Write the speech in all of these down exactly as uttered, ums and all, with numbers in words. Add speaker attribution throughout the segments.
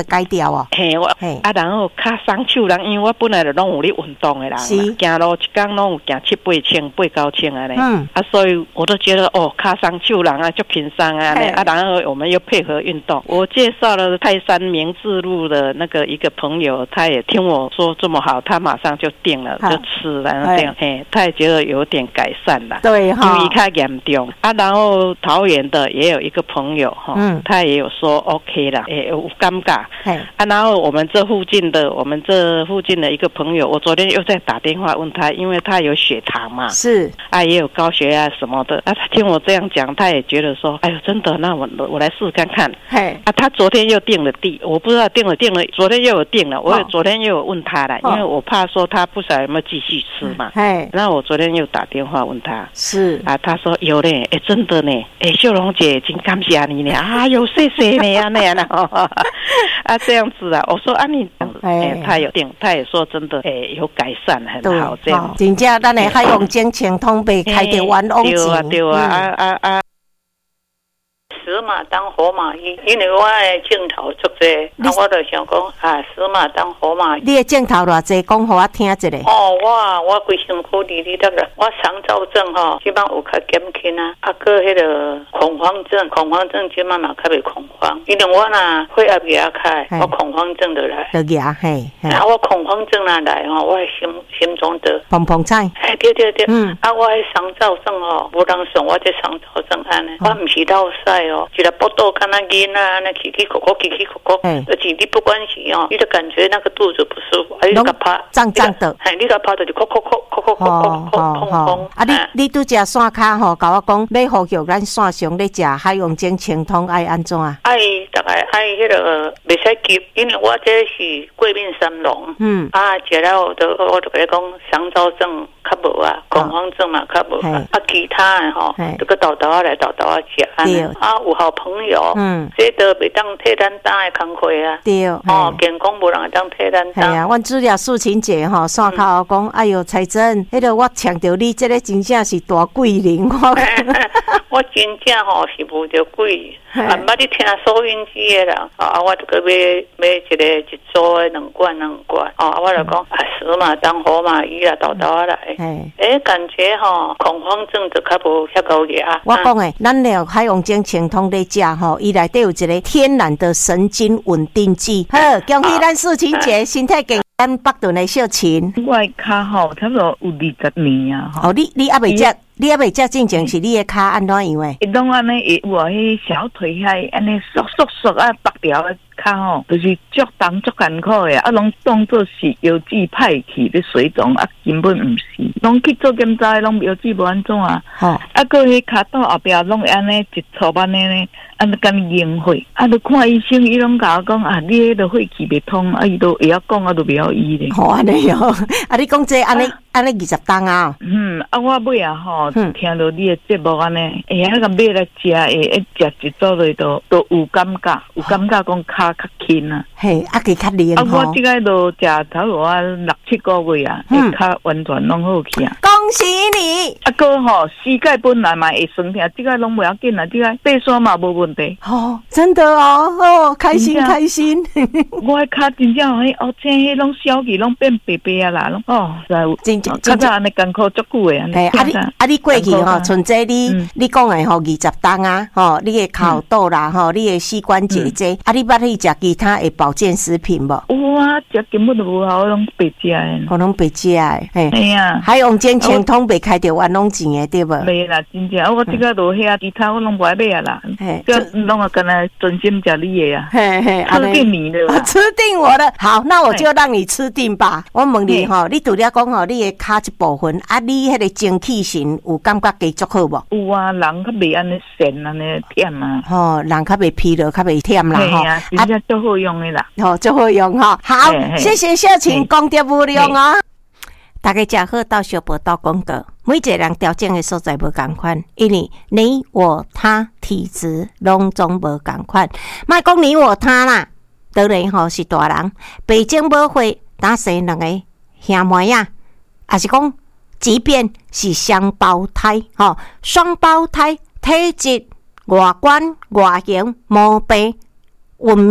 Speaker 1: 改掉哦。
Speaker 2: 嘿，我啊，然后脚伤手人，因为我本来就拢有咧运动的人，行路一天拢有行七八千、八九千啊咧。嗯，啊，所以我都觉得哦，脚伤手人啊就轻松啊咧。啊，然后我们又配合运动，我介绍了泰山明治路的那个一个朋友，他也听我说这么好，他马上就订了，就吃了，这样，嘿，他也觉得有点改善了。
Speaker 1: 对哈，
Speaker 2: 因为较严重啊，然后桃园的也有一个朋友哈，嗯，他也有说 OK 啦，诶，有尴尬，啊，然后我们这附近的，我们这附近的一个朋友，我昨天又在打电话问他，因为他有血糖嘛，
Speaker 1: 是
Speaker 2: 啊，也有高血压什么的，啊，他听我这样讲，他也觉得说，哎呦，真的，那我我来试试看看，嘿，啊，他昨天又订了地，我不知道订了订了，昨天又有订了，我有、哦、昨天又有问他了，因为我怕说他不晓得有没有继续吃嘛，嘿，那我昨天又打电话问他，
Speaker 1: 是啊，
Speaker 2: 他说有嘞，哎，真的呢，哎，秀荣姐，真感谢你呢，啊，有谢谢你啊，那样的，啊，这样子啊，我说啊你，哎，他有订，他也说真的，哎，有改善，很好，这样，
Speaker 1: 真正咱的海洋精清通被开得冤枉钱，
Speaker 2: 对啊，对啊，啊啊啊。
Speaker 3: 死马当活马医，因为我的镜头足济，啊，我就想讲啊，死马当活马医。
Speaker 1: 你的镜头偌济，讲互我听一下。
Speaker 3: 哦，我我规身躯里里得个，我肠燥症吼，即摆有较减轻啊，啊，个迄个恐慌症，恐慌症即摆嘛较袂恐慌，因为我若血压压开，我恐慌症就来。
Speaker 1: 就压嘿。
Speaker 3: 啊，我恐慌症若来吼，我心心中的
Speaker 1: 砰砰菜。
Speaker 3: 哎，对对对，嗯，啊，我迄肠燥症吼，无人算我这肠燥症安尼，我毋是落屎哦。一个波肚敢那囡啊，那起起口口起起口口，而且你不关系哦，你就感觉那个肚子不舒服，哎，你个怕
Speaker 1: 胀胀的，
Speaker 3: 哎，你个怕的就口口口口口口口口痛痛。
Speaker 1: 啊，你你拄食线卡吼，甲我讲要呼吁咱线上咧食海洋精清通爱安怎啊？
Speaker 3: 爱大概爱迄个袂使急，因为我这是贵宾三龙，嗯，啊，食了都我就甲你讲肠燥症较无啊，恐慌症嘛较无啊，啊，其他的吼，这个豆豆啊来豆豆啊食安尼，啊，有好朋友，嗯，这都袂当替咱担的工课啊，对，哦，健康无人会当替咱担。
Speaker 1: 系啊，阮资料素琴姐吼，线口讲，哎哟，彩珍，迄个我抢着你，这个真正是大贵人，我
Speaker 3: 我真正吼是无着贵，啊，捌你听收音机的人，啊，我这个买买一个一组的两罐两罐，哦，我就讲啊，死嘛当活嘛医啊，豆豆啊来，诶，感觉吼恐慌症就较无遐高压。
Speaker 1: 我讲诶，咱了海洋精清通咧食吼，伊内底有一个天然的神经稳定剂。好，恭喜咱素琴姐身体健。咱北屯的小琴，
Speaker 4: 我的脚吼差不多有二十年啊。
Speaker 1: 哦，你你还未食，你还未食进前是你的脚安怎样诶？
Speaker 4: 伊拢安尼会有迄小腿遐安尼缩缩缩啊，白条的脚吼，就是足重足艰苦的啊，拢当作是腰子歹去咧水肿啊，根本毋是，拢去做检查，拢腰子无安怎啊。哦，啊，个迄脚肚后壁拢安尼一撮安尼呢。啊，你干你烟血，啊，你看医生，伊拢甲我讲啊，你迄个血气袂通，啊，伊都会晓讲，啊，都袂晓医咧。
Speaker 1: 好安尼哦，啊，你讲这安尼安尼二十档啊？
Speaker 4: 嗯，啊，我尾啊吼，听到你的节目安尼，哎呀，那个买来食，诶，食一组落都都有感觉，有感觉讲脚较轻啊。
Speaker 1: 嘿，啊，佮较灵
Speaker 4: 啊，我即个都食差不多啊六七个月啊，脚完全拢好去啊。
Speaker 1: 恭喜你！
Speaker 4: 啊，个吼膝盖本来嘛会酸痛，即个拢袂要紧啊，即个爬山嘛无问题。
Speaker 1: 哦，真的哦，哦，开心开心。
Speaker 4: 我的脚真正迄哦，这迄拢消去，拢变白白啊啦，拢哦，
Speaker 1: 真真
Speaker 4: 真正安尼艰苦足久的安尼。
Speaker 1: 啊你啊你过去吼，像这你你讲的吼二十档啊，吼你的脚肚啦，吼你的膝关节这，啊你捌去食其他的保健食品无？
Speaker 4: 有啊，食根本都无效，拢白食的。
Speaker 1: 可能白食的，嘿。
Speaker 4: 哎呀，
Speaker 1: 海洋精清通袂开着冤枉钱的对无？
Speaker 4: 袂啦，真正我即个落遐其他我拢不爱买啊啦。嘿。拢啊，跟他专心吃你的呀，嘿嘿，吃定你的啦，
Speaker 1: 吃定我的。好，那我就让你吃定吧。我问你吼，你除了讲吼，你的脚一部分，啊，你迄个精气神有感觉加足好无？
Speaker 4: 有啊，人较袂安尼神安尼忝啊。
Speaker 1: 吼，人较袂疲劳，较袂忝啦吼。
Speaker 4: 啊，真正足好用的啦。
Speaker 1: 吼，足好用吼。好，谢谢小晴讲得无量哦。大家食好到小报道广告，每一个人调整的所在无同款，因为你我他体质拢总无同款。莫讲你我他啦，当然吼是大人，北京无会打生两个兄妹啊，还是讲，即便是双胞胎，吼双胞胎体质外观外形毛病运命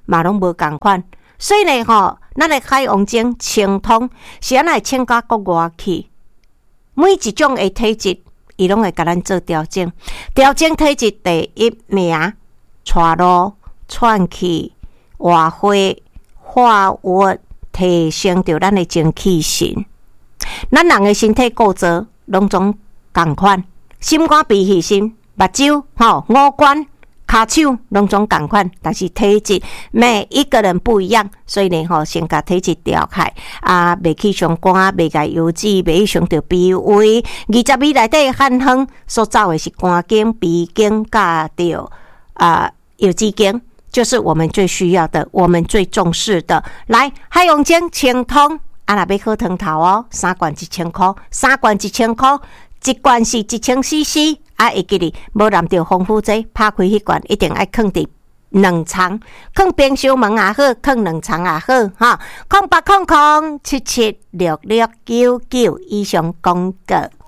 Speaker 1: 嘛拢无共款。所以呢吼，咱的海王精清通是安来清到国外去，每一种的体质，伊拢会甲咱做调整。调整体质第一名，带路、喘气、活火、化物，提升着咱的精气神。咱人的身体构造拢总共款，心肝脾肺肾、目睭、吼五官、骹手拢总共款，但是体质每一个人不一样，所以呢吼，先甲体质调开啊，袂去伤肝，袂甲油脂，袂去伤着脾胃。二十味内底汉方所走的是肝经、脾经，甲着啊油脂经，就是我们最需要的，我们最重视的。来，海王精清通。啊，若要喝汤头哦，三罐一千块，三罐一千块，一罐是一千 C C。啊，会记哩，无淋着防腐剂，拍开迄罐一定爱放伫冷藏，放冰箱门也好，放冷藏也好，哈，空八空空七七六六九九以上广告。